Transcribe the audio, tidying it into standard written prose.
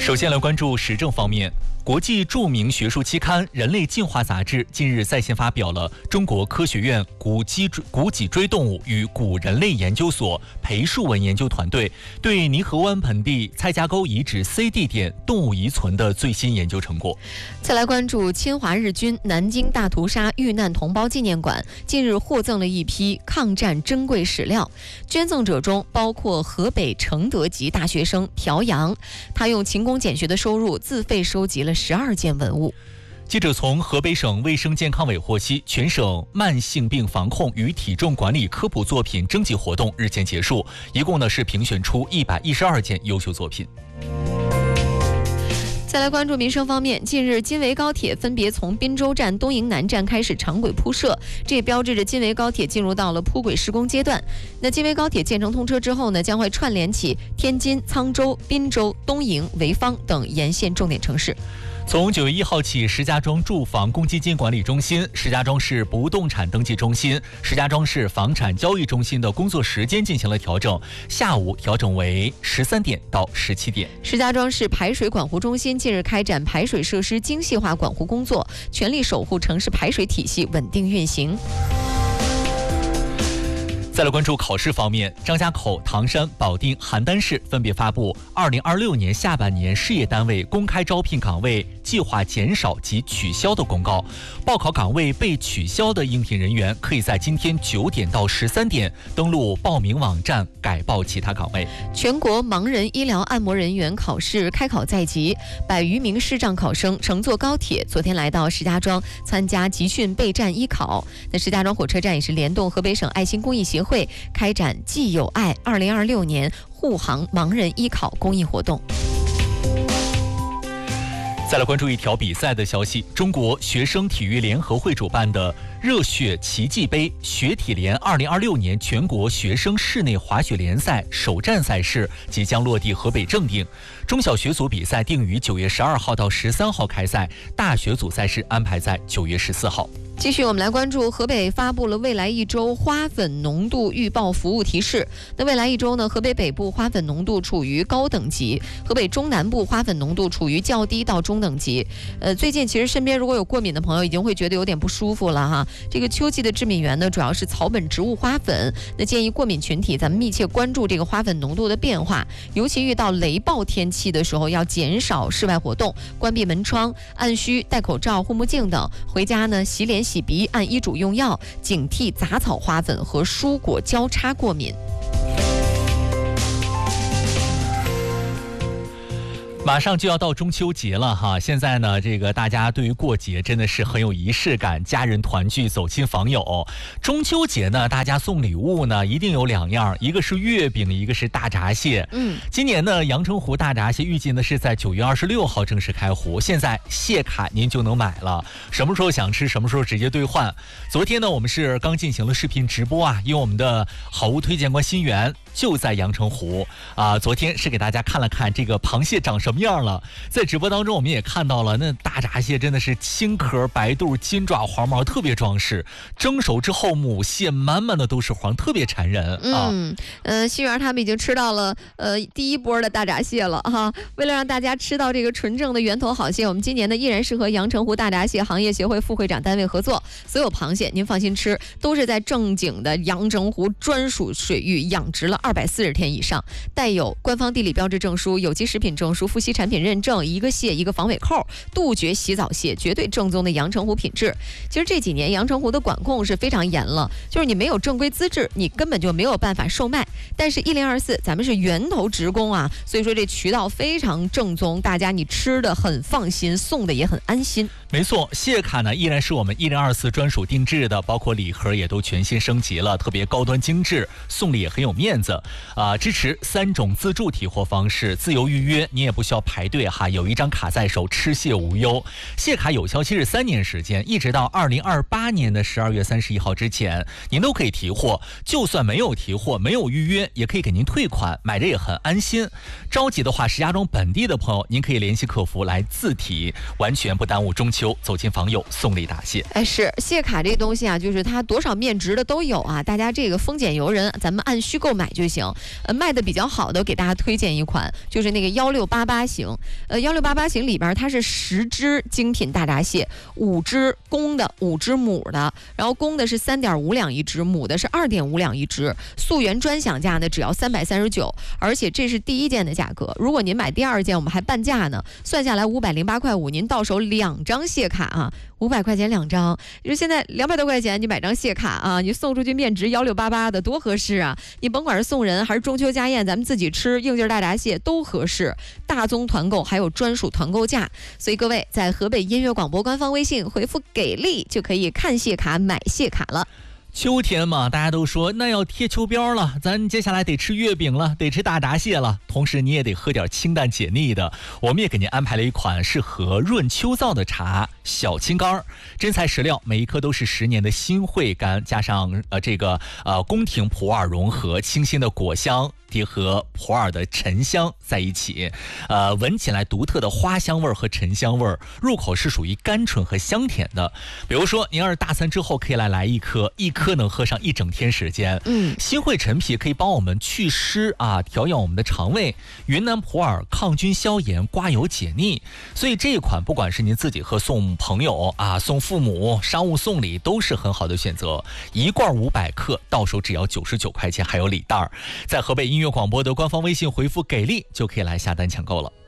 首先来关注时政方面。国际著名学术期刊《人类进化》杂志近日在线发表了中国科学院古脊椎动物与古人类研究所裴树文研究团队对泥河湾盆地蔡家沟遗址 C 地点动物遗存的最新研究成果。 再来关注侵华日军南京大屠杀遇难同胞纪念馆近日获赠了一批抗战珍贵史料，捐赠者中包括河北承德籍大学生朴阳，他用勤工俭学的收入自费收集了12件文物。 记者从河北省卫生健康委获悉，全省慢性病防控与体重管理科普作品征集活动日前结束，一共是评选出112件优秀作品。 再来关注民生方面，近日金维高铁分别从滨州站、东营南站开始长轨铺设，这也标志着金维高铁进入到了铺轨施工阶段。那金维高铁建成通车之后呢，将会串联起天津、沧州、滨州、东营、潍坊等沿线重点城市。 从9月1号起，石家庄住房公积金管理中心、石家庄市不动产登记中心、石家庄市房产交易中心的工作时间进行了调整，下午调整为13点到17点。 石家庄市排水管湖中心近日开展排水设施精细化管湖工作，全力守护城市排水体系稳定运行。 再来关注考试方面，张家口、唐山、保定、邯郸市分别发布2026年下半年事业单位公开招聘岗位计划减少及取消的公告。报考岗位被取消的应聘人员可以在今天9点到13点登录报名网站改报其他岗位。 全国盲人医疗按摩人员考试开考在即，100余名视障考生乘坐高铁昨天来到石家庄参加集训备战医考。那石家庄火车站也是联动河北省爱心公益协会开展既有爱2026年护航盲人医考公益活动。 再来关注一条比赛的消息，中国学生体育联合会主办的热血奇迹杯学体联2026年全国学生室内滑雪联赛首站赛事即将落地河北正定，中小学组比赛定于9月12号到13号开赛，大学组赛事安排在9月14号。 继续我们来关注河北发布了未来一周花粉浓度预报服务提示。那未来一周呢，河北北部花粉浓度处于高等级，河北中南部花粉浓度处于较低到中等级。最近其实身边如果有过敏的朋友已经会觉得有点不舒服了哈。这个秋季的致敏源呢主要是草本植物花粉，那建议过敏群体咱们密切关注这个花粉浓度的变化，尤其遇到雷暴天气的时候要减少室外活动，关闭门窗，按需戴口罩、护目镜等，回家呢洗脸洗鼻，按医嘱用药，警惕杂草花粉和蔬果交叉过敏。 马上就要到中秋节了哈，现在呢，这个大家对于过节真的是很有仪式感，家人团聚，走亲访友。中秋节呢，大家送礼物呢一定有2样，一个是月饼，一个是大闸蟹。今年呢，阳澄湖大闸蟹预计呢是在9月26号正式开湖，现在蟹卡您就能买了，什么时候想吃什么时候直接兑换。昨天呢，我们是刚进行了视频直播啊，因为我们的好物推荐官新源就在阳澄湖啊，昨天是给大家看了看这个螃蟹长什么样了。在直播当中我们也看到了，那大闸蟹真的是青壳白肚金爪黄毛，特别装饰，蒸熟之后母蟹满满的都是黄，特别馋人啊。 新源他们已经吃到了第一波的大闸蟹了哈。为了让大家吃到这个纯正的源头好蟹，我们今年呢依然是和阳澄湖大闸蟹行业协会副会长单位合作，所有螃蟹您放心吃，都是在正经的阳澄湖专属水域养殖了240天以上，带有官方地理标志证书、有机食品证书、富硒产品认证，一个蟹一个防伪扣，杜绝洗澡蟹，绝对正宗的阳澄湖品质。其实这几年阳澄湖的管控是非常严了，就是你没有正规资质，你根本就没有办法售卖。但是1024咱们是源头直供啊，所以说这渠道非常正宗，大家你吃的很放心，送的也很安心。 没错，蟹卡呢依然是我们1024专属定制的，包括礼盒也都全新升级了，特别高端精致，送礼也很有面子支持3种自助提货方式，自由预约，你也不需要排队哈，有一张卡在手，吃蟹无忧。蟹卡有效期是3年时间，一直到2028年的12月31号之前，您都可以提货，就算没有提货没有预约也可以给您退款，买着也很安心。着急的话，石家庄本地的朋友您可以联系客服来自提，完全不耽误中秋走亲访友送礼答谢。 是蟹卡这东西啊，就是它多少面值的都有啊，大家这个丰俭由人，咱们按需购买就就行。卖的比较好的，给大家推荐一款，就是那个1688型。1688型里边它是10只精品大闸蟹，5只公的，5只母的，然后公的是3.5两一只，母的是2.5两一只。溯源专享价呢只要339，而且这是第一件的价格。如果您买第二件，我们还半价呢，算下来508.5块，您到手2张蟹卡啊，500块钱2张。你说现在200多块钱你买张蟹卡啊，你送出去面值1688的，多合适啊！你甭管是送人还是中秋家宴，咱们自己吃应劲大闸蟹都合适。大宗团购还有专属团购价，所以各位在河北音乐广播官方微信回复给力，就可以看蟹卡买蟹卡了。 秋天嘛，大家都说那要贴秋膘了，咱接下来得吃月饼了，得吃大闸蟹了，同时你也得喝点清淡解腻的。我们也给您安排了一款适合润秋燥的茶，小青柑，真材实料，每一颗都是10年的新会柑，加上宫廷普洱融合，清新的果香叠合普洱的沉香在一起，闻起来独特的花香味和沉香味，入口是属于甘醇和香甜的。比如说您要是大餐之后可以来一颗能喝上1整天时间。新会陈皮可以帮我们祛湿啊，调养我们的肠胃。云南普洱抗菌消炎，刮油解腻。所以这一款不管是您自己喝送朋友啊，送父母，商务送礼都是很好的选择。一罐500克，到手只要99块钱，还有礼袋。在河北音乐广播的官方微信回复给力，就可以来下单抢购了。